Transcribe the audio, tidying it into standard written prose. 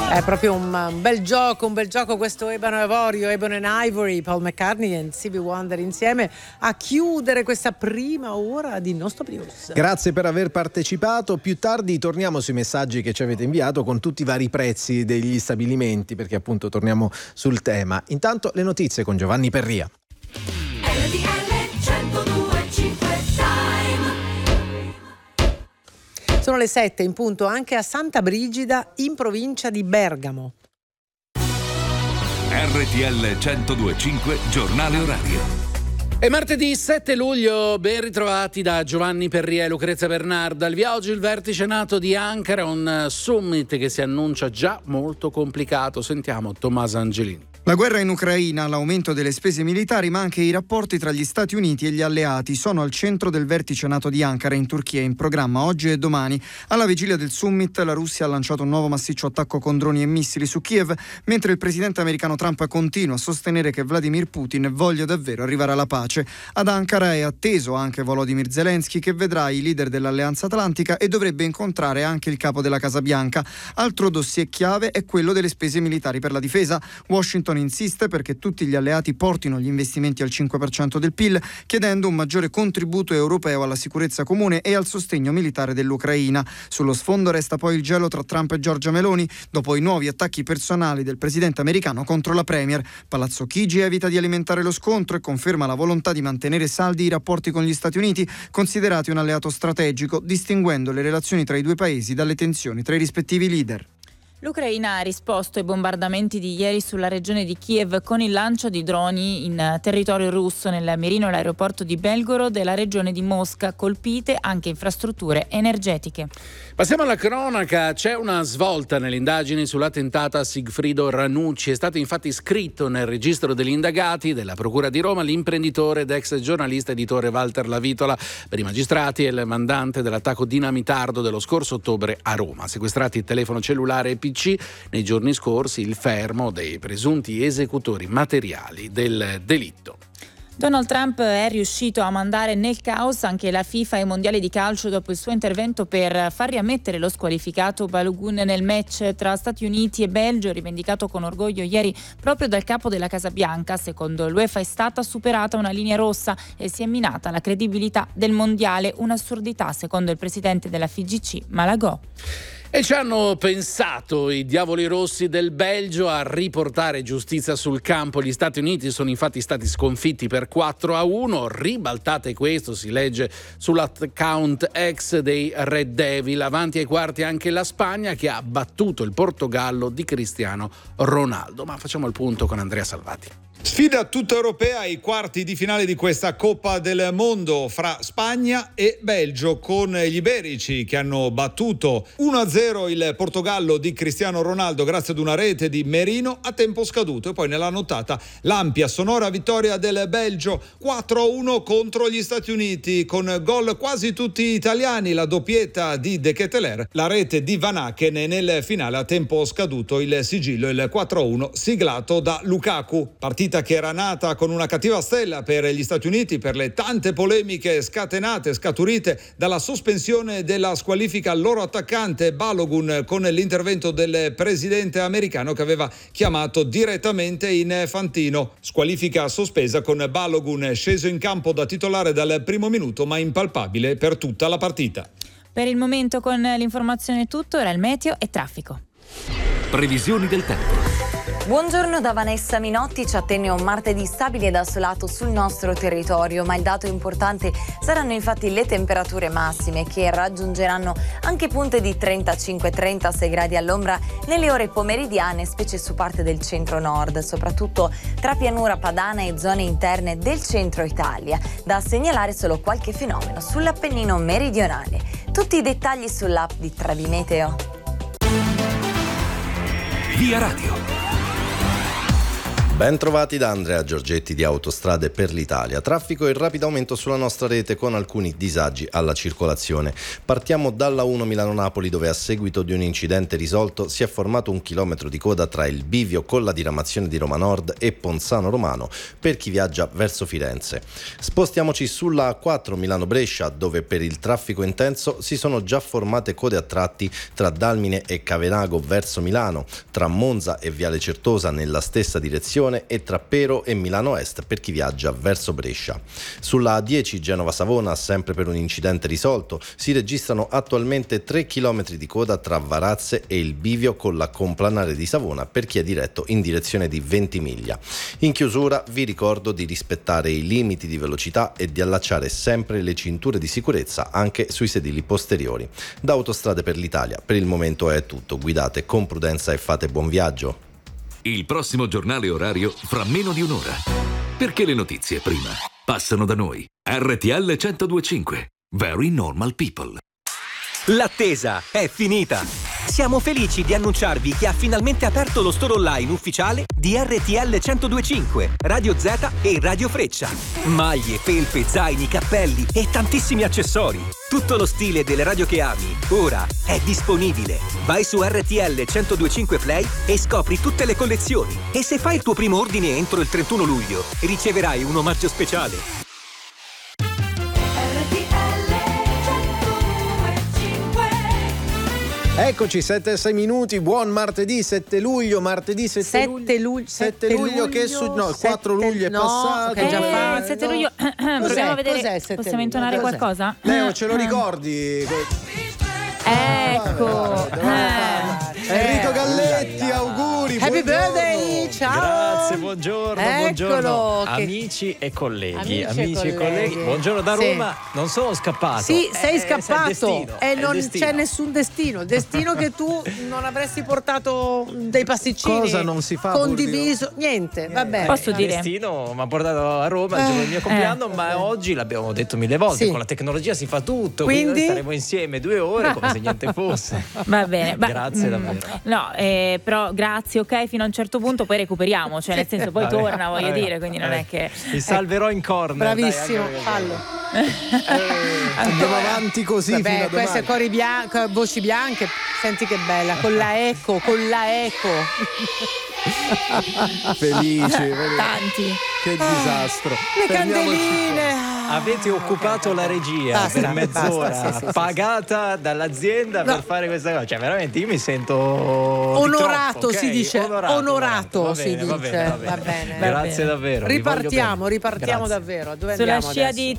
È proprio un bel gioco questo Ebano e Avorio, Ebony and Ivory, Paul McCartney e Stevie Wonder insieme a chiudere questa prima ora di Nostro Pius. Grazie per aver partecipato. Più tardi torniamo sui messaggi che ci avete inviato con tutti i vari prezzi degli stabilimenti, perché appunto torniamo sul tema. Intanto le notizie con Giovanni Perria. Sono le 7 in punto anche a Santa Brigida in provincia di Bergamo. RTL 102.5 Giornale Orario. È martedì 7 luglio, ben ritrovati da Giovanni Perria e Lucrezia Bernarda. Al via oggi il vertice NATO di Ankara, un summit che si annuncia già molto complicato. Sentiamo Tommaso Angelini. La guerra in Ucraina, l'aumento delle spese militari, ma anche i rapporti tra gli Stati Uniti e gli alleati sono al centro del vertice NATO di Ankara in Turchia, in programma oggi e domani. Alla vigilia del summit, la Russia ha lanciato un nuovo massiccio attacco con droni e missili su Kiev, mentre il presidente americano Trump continua a sostenere che Vladimir Putin voglia davvero arrivare alla pace. Ad Ankara è atteso anche Volodymyr Zelensky, che vedrà i leader dell'Alleanza Atlantica e dovrebbe incontrare anche il capo della Casa Bianca. Altro dossier chiave è quello delle spese militari per la difesa. Washington insiste perché tutti gli alleati portino gli investimenti al 5% del PIL, chiedendo un maggiore contributo europeo alla sicurezza comune e al sostegno militare dell'Ucraina. Sullo sfondo resta poi il gelo tra Trump e Giorgia Meloni, dopo i nuovi attacchi personali del presidente americano contro la premier. Palazzo Chigi evita di alimentare lo scontro e conferma la volontà di mantenere saldi i rapporti con gli Stati Uniti, considerati un alleato strategico, distinguendo le relazioni tra i due paesi dalle tensioni tra i rispettivi leader. L'Ucraina ha risposto ai bombardamenti di ieri sulla regione di Kiev con il lancio di droni in territorio russo nel mirino l'aeroporto di Belgorod e la regione di Mosca, colpite anche infrastrutture energetiche. Passiamo alla cronaca. C'è una svolta nelle indagini sull'attentato a Sigfrido Ranucci. È stato infatti iscritto nel registro degli indagati della Procura di Roma l'imprenditore ed ex giornalista editore Walter Lavitola. Per i magistrati è il mandante dell'attacco dinamitardo dello scorso ottobre a Roma. Sequestrati il telefono cellulare e PC, nei giorni scorsi il fermo dei presunti esecutori materiali del delitto. Donald Trump è riuscito a mandare nel caos anche la FIFA e i mondiali di calcio dopo il suo intervento per far riammettere lo squalificato Balogun nel match tra Stati Uniti e Belgio, rivendicato con orgoglio ieri proprio dal capo della Casa Bianca. Secondo l'UEFA è stata superata una linea rossa e si è minata la credibilità del mondiale, un'assurdità secondo il presidente della FIGC Malagò. E ci hanno pensato i diavoli rossi del Belgio a riportare giustizia sul campo. Gli Stati Uniti sono infatti stati sconfitti per 4-1. Ribaltate questo, si legge sull'account X dei Red Devil. Avanti ai quarti anche la Spagna, che ha battuto il Portogallo di Cristiano Ronaldo. Ma facciamo il punto con Andrea Salvati. Sfida tutta europea ai quarti di finale di questa Coppa del Mondo fra Spagna e Belgio, con gli iberici che hanno battuto 1-0 il Portogallo di Cristiano Ronaldo grazie ad una rete di Merino a tempo scaduto, e poi nella nottata l'ampia sonora vittoria del Belgio 4-1 contro gli Stati Uniti, con gol quasi tutti italiani, la doppietta di De Ketelaere, la rete di Van Aken e nel finale a tempo scaduto il sigillo, il 4-1 siglato da Lukaku. Partita che era nata con una cattiva stella per gli Stati Uniti per le tante polemiche scaturite dalla sospensione della squalifica al loro attaccante Balogun, con l'intervento del presidente americano che aveva chiamato direttamente in Fantino. Squalifica sospesa con Balogun sceso in campo da titolare dal primo minuto, ma impalpabile per tutta la partita. Per il momento con l'informazione è tutto, ora il meteo e traffico. Previsioni del tempo. Buongiorno da Vanessa Minotti, ci attende un martedì stabile ed assolato sul nostro territorio, ma il dato importante saranno infatti le temperature massime, che raggiungeranno anche punte di 35-36 gradi all'ombra nelle ore pomeridiane, specie su parte del centro-nord, soprattutto tra pianura padana e zone interne del centro Italia. Da segnalare solo qualche fenomeno sull'Appennino meridionale. Tutti i dettagli sull'app di Trebi Meteo. Via Radio. Ben trovati da Andrea Giorgetti di Autostrade per l'Italia. Traffico in rapido aumento sulla nostra rete con alcuni disagi alla circolazione. Partiamo dalla 1 Milano-Napoli, dove a seguito di un incidente risolto si è formato 1 chilometro di coda tra il bivio con la diramazione di Roma Nord e Ponzano Romano per chi viaggia verso Firenze. Spostiamoci sulla A4 Milano-Brescia, dove per il traffico intenso si sono già formate code a tratti tra Dalmine e Cavenago verso Milano, tra Monza e Viale Certosa nella stessa direzione e tra Pero e Milano Est per chi viaggia verso Brescia. Sulla A10 Genova-Savona, sempre per un incidente risolto, si registrano attualmente 3 km di coda tra Varazze e il bivio con la complanare di Savona per chi è diretto in direzione di Ventimiglia. In chiusura vi ricordo di rispettare i limiti di velocità e di allacciare sempre le cinture di sicurezza anche sui sedili posteriori. Da Autostrade per l'Italia per il momento è tutto, guidate con prudenza e fate buon viaggio. Il prossimo giornale orario fra meno di un'ora. Perché le notizie prima passano da noi. RTL 102.5. Very Normal People. L'attesa è finita. Siamo felici di annunciarvi che ha finalmente aperto lo store online ufficiale di RTL 102.5, Radio Z e Radio Freccia. Maglie, felpe, zaini, cappelli e tantissimi accessori. Tutto lo stile delle radio che ami, ora è disponibile. Vai su RTL 102.5 Play e scopri tutte le collezioni. E se fai il tuo primo ordine entro il 31 luglio, riceverai un omaggio speciale. Eccoci, 7-6 minuti, buon martedì 7 luglio, martedì 7 luglio che no, il 4 luglio è passato. Che già fa il 7 luglio. Proviamo a vedere, possiamo intonare qualcosa? Leo, ce lo ricordi? Ecco. Enrico Galletti, auguri. Happy buongiorno. birthday, ciao. Grazie, buongiorno, buongiorno. Che... Amici e colleghi, buongiorno da Roma. Sì. Non sono scappato. Sì, sei scappato e non destino. c'è nessun destino. Destino che tu non avresti portato dei pasticcini. Cosa non si fa? Condiviso, niente, va bene. Posso dire? Il destino mi ha portato a Roma il giorno del mio compleanno, ma oggi l'abbiamo detto 1000 volte, sì. Con la tecnologia si fa tutto, quindi noi staremo insieme 2 ore come se niente fosse. Va bene. Grazie davvero. No, però grazie, ok, fino a un certo punto poi recuperiamo, cioè nel senso poi torna, voglio dire, quindi non è che... Mi salverò in corner. Bravissimo, dai, fallo. Andiamo avanti così fino a domani. Queste voci bianche, senti che bella, con la eco. Felice. Tanti. Che disastro. Le candeline. Avete occupato la regia per mezz'ora, sì. pagata dall'azienda per fare questa cosa. Cioè, veramente io mi sento onorato, troppo, okay? si dice. Onorato, Va si bene, dice. va bene. Va bene. Grazie davvero. Ripartiamo Grazie. davvero. Dove Sulla andiamo scia adesso? di